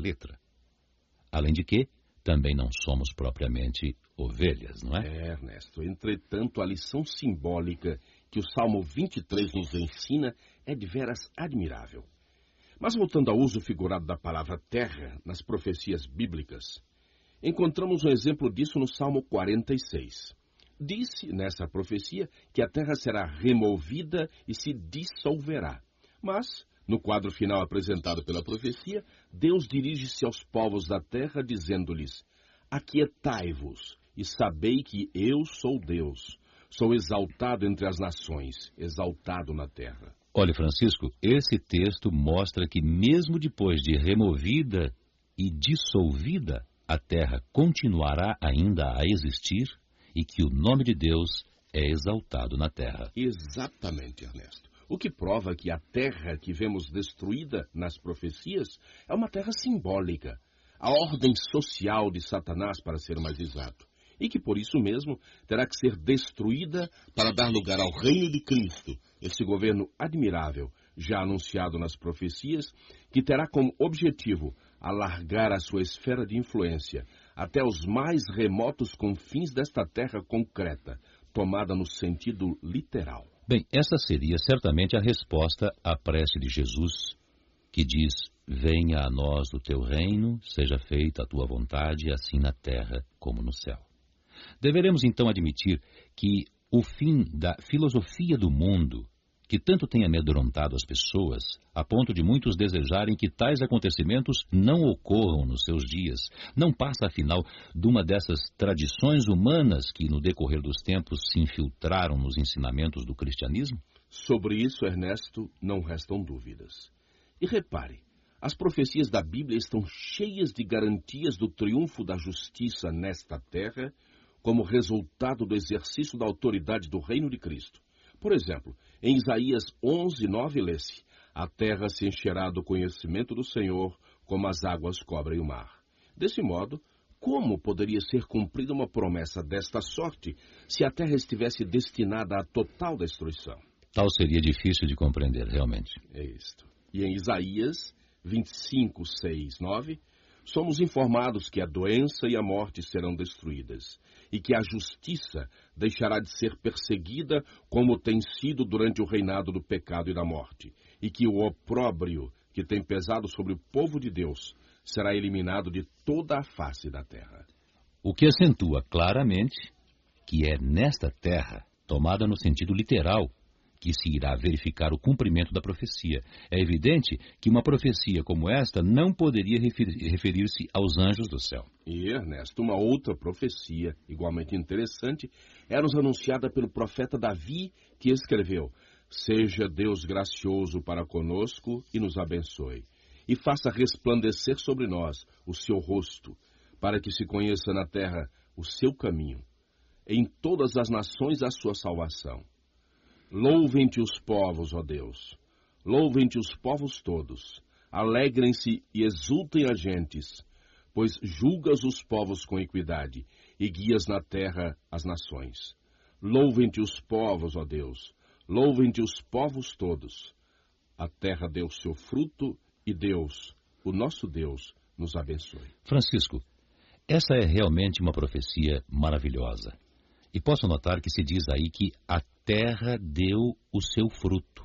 letra. Além de que, também não somos propriamente ovelhas, não é? Ernesto. Entretanto, a lição simbólica que o Salmo 23 nos ensina é de veras admirável. Mas voltando ao uso figurado da palavra terra nas profecias bíblicas, encontramos um exemplo disso no Salmo 46. Disse nessa profecia que a terra será removida e se dissolverá. Mas, no quadro final apresentado pela profecia, Deus dirige-se aos povos da terra, dizendo-lhes: aquietai-vos e sabei que eu sou Deus. Sou exaltado entre as nações, exaltado na terra. Olha, Francisco, esse texto mostra que mesmo depois de removida e dissolvida, a terra continuará ainda a existir e que o nome de Deus é exaltado na terra. Exatamente, Ernesto. O que prova que a terra que vemos destruída nas profecias é uma terra simbólica, a ordem social de Satanás, para ser mais exato, e que por isso mesmo terá que ser destruída para dar lugar ao reino de Cristo, esse governo admirável, já anunciado nas profecias, que terá como objetivo alargar a sua esfera de influência até os mais remotos confins desta terra concreta, tomada no sentido literal. Bem, essa seria certamente a resposta à prece de Jesus, que diz: venha a nós o teu reino, seja feita a tua vontade, assim na terra como no céu. Deveremos então admitir que o fim da filosofia do mundo, que tanto tem amedrontado as pessoas, a ponto de muitos desejarem que tais acontecimentos não ocorram nos seus dias, não passa, afinal, de uma dessas tradições humanas que, no decorrer dos tempos, se infiltraram nos ensinamentos do cristianismo? Sobre isso, Ernesto, não restam dúvidas. E repare, as profecias da Bíblia estão cheias de garantias do triunfo da justiça nesta terra, como resultado do exercício da autoridade do reino de Cristo. Por exemplo, em Isaías 11:9 lê-se: a terra se encherá do conhecimento do Senhor, como as águas cobrem o mar. Desse modo, como poderia ser cumprida uma promessa desta sorte se a terra estivesse destinada à total destruição? Tal seria difícil de compreender, realmente. É isto. E em Isaías 25:6-9, somos informados que a doença e a morte serão destruídas, e que a justiça deixará de ser perseguida como tem sido durante o reinado do pecado e da morte, e que o opróbrio que tem pesado sobre o povo de Deus será eliminado de toda a face da terra. O que acentua claramente que é nesta terra, tomada no sentido literal, que se irá verificar o cumprimento da profecia. É evidente que uma profecia como esta não poderia referir-se aos anjos do céu. E, Ernesto, uma outra profecia, igualmente interessante, era-nos anunciada pelo profeta Davi, que escreveu: seja Deus gracioso para conosco e nos abençoe, e faça resplandecer sobre nós o seu rosto, para que se conheça na terra o seu caminho, em todas as nações a sua salvação. Louvem-te os povos, ó Deus, louvem-te os povos todos, alegrem-se e exultem as gentes, pois julgas os povos com equidade e guias na terra as nações. Louvem-te os povos, ó Deus, louvem-te os povos todos. A terra deu seu fruto e Deus, o nosso Deus, nos abençoe. Francisco, essa é realmente uma profecia maravilhosa. E posso notar que se diz aí que a terra deu o seu fruto.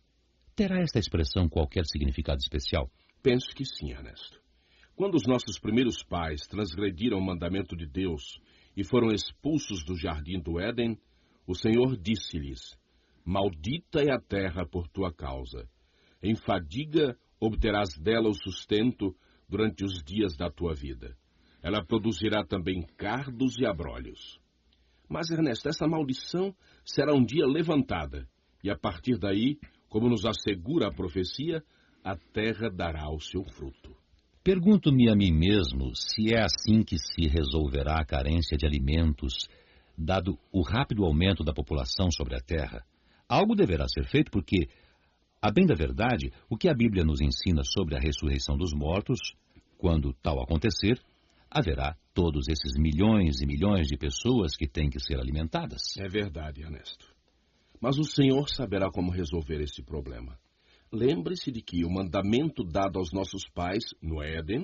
Terá esta expressão qualquer significado especial? Penso que sim, Ernesto. Quando os nossos primeiros pais transgrediram o mandamento de Deus e foram expulsos do jardim do Éden, o Senhor disse-lhes: maldita é a terra por tua causa. Em fadiga obterás dela o sustento durante os dias da tua vida. Ela produzirá também cardos e abrolhos. Mas, Ernesto, essa maldição será um dia levantada, e a partir daí, como nos assegura a profecia, a terra dará o seu fruto. Pergunto-me a mim mesmo se é assim que se resolverá a carência de alimentos, dado o rápido aumento da população sobre a terra. Algo deverá ser feito porque, a bem da verdade, o que a Bíblia nos ensina sobre a ressurreição dos mortos, quando tal acontecer, haverá todos esses milhões e milhões de pessoas que têm que ser alimentadas. É verdade, Ernesto. Mas o Senhor saberá como resolver esse problema. Lembre-se de que o mandamento dado aos nossos pais no Éden